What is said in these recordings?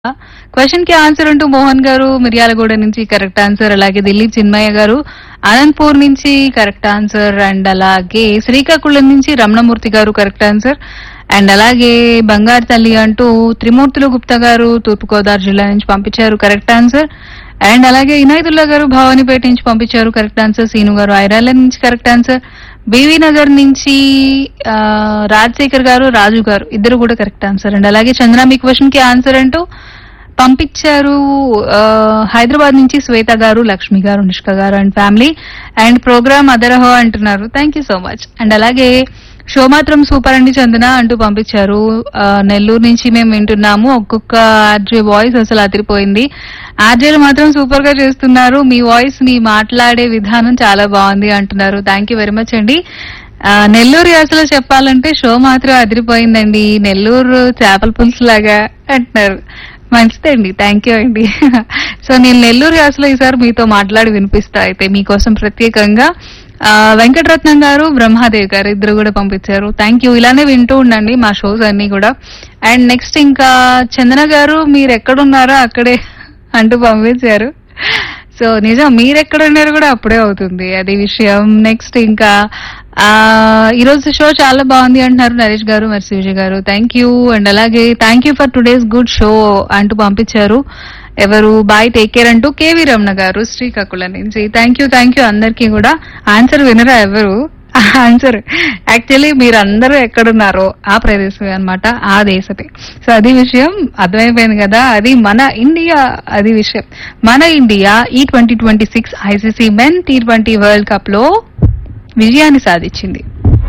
Question కి answer అంటూ మోహన్ గారు మిర్యాలగూడ నుంచి కరెక్ట్ ఆన్సర్. అలాగే ఢిల్లీ చిన్మయ్య గారు అనంతపూర్ నుంచి కరెక్ట్ ఆన్సర్. అండ్ అలాగే శ్రీకాకుళం నుంచి రమణమూర్తి గారు కరెక్ట్ ఆన్సర్. అండ్ అలాగే బంగారు తల్లి అంటూ త్రిమూర్తులు గుప్తా గారు తూర్పుగోదావరి జిల్లా నుంచి పంపించారు కరెక్ట్ ఆన్సర్. అండ్ అలాగే ఇనాయతుల్లా గారు భవానీపేట నుంచి పంపించారు కరెక్ట్ ఆన్సర్. సీను గారు ఐరాల నుంచి కరెక్ట్ ఆన్సర్. బీవీ నగర్ నుంచి రాజశేఖర్ గారు రాజు గారు ఇద్దరు కూడా కరెక్ట్ ఆన్సర్. అండ్ అలాగే చంద్ర మీ క్వశ్చన్ కి ఆన్సర్ అంటూ పంపించారు హైదరాబాద్ నుంచి శ్వేత గారు, లక్ష్మి గారు, నిష్క గారు అండ్ ఫ్యామిలీ. అండ్ ప్రోగ్రామ్ అదరహో అంటున్నారు. Thank you so much. And అలాగే షో మాత్రం సూపర్ అండి చందన అంటూ పంపించారు. నెల్లూరు నుంచి మేము వింటున్నాము. ఒక్కొక్క ఆర్జే వాయిస్ అసలు అదిరిపోయింది. ఆర్జేలు మాత్రం సూపర్ గా చేస్తున్నారు. మీ వాయిస్, మీ మాట్లాడే విధానం చాలా బాగుంది అంటున్నారు. థ్యాంక్ యూ వెరీ మచ్ అండి. నెల్లూరు యాసలో చెప్పాలంటే షో మాత్రం అదిరిపోయిందండి. నెల్లూరు చేపల పులుసు లాగా అంటున్నారు. మంచిదండి, థ్యాంక్ యూ అండి. సో నేను నెల్లూరు యాసలో ఈసారి మీతో మాట్లాడి వినిపిస్తా. అయితే మీకోసం ప్రత్యేకంగా వెంకటరత్నం గారు, బ్రహ్మాదేవి గారు ఇద్దరు కూడా పంపించారు. Thank you. ఇలానే వింటూ ఉండండి మా షోస్ అన్ని కూడా. అండ్ నెక్స్ట్ ఇంకా చందన గారు మీరు ఎక్కడున్నారో అక్కడే అంటూ పంపించారు. సో నిజం, మీరెక్కడున్నారు కూడా అప్పుడే అవుతుంది, అది విషయం. నెక్స్ట్ ఇంకా ఈరోజు షో చాలా బాగుంది అంటున్నారు నరేష్ గారు, మర్సి విజయ్ గారు. Thank you. అండ్ అలాగే thank you for today's good show అంటూ పంపించారు. ఎవరు బాయ్ టేక్ కేర్ అంటూ కేవీ రమణ గారు శ్రీకాకుళం నుంచి. థ్యాంక్ యూ అందరికీ కూడా. ఆన్సర్ వినరా ఎవరు? ఆన్సర్ యాక్చువల్లీ మీరందరూ ఎక్కడున్నారో ఆ ప్రదేశమే అనమాట, ఆ దేశమే. సో అది విషయం అర్థమైపోయింది కదా. అది మన ఇండియా, అది విషయం. మన ఇండియా ఈ 2026 ICC men T20 world cup లో విజయాన్ని సాధించింది.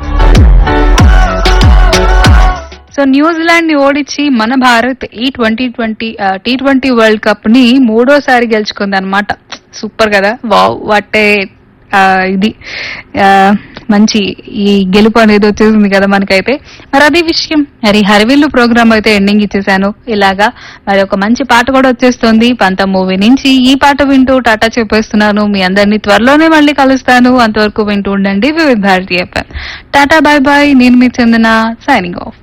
సో న్యూజిలాండ్ ని ఓడించి మన భారత్ ఈ T20 వరల్డ్ కప్ ని మూడోసారి గెలుచుకుంది అనమాట. సూపర్ కదా. వావ్, వాటే ఇది మంచి ఈ గెలుపు అనేది వచ్చేసింది కదా మనకైతే. మరి అదే విషయం. మరి హరివిల్లు ప్రోగ్రామ్ అయితే ఎండింగ్ ఇచ్చేసాను ఇలాగా. మరి ఒక మంచి పాట కూడా వచ్చేస్తుంది పంత మూవీ నుంచి. ఈ పాట వింటూ టాటా చెప్పేస్తున్నాను. మీ అందరినీ త్వరలోనే మళ్ళీ కలుస్తాను. అంతవరకు వింటూ ఉండండి వివిధ Bharati FM. Tata, bye bye. నేను మీ చందన, సైనింగ్ ఆఫ్.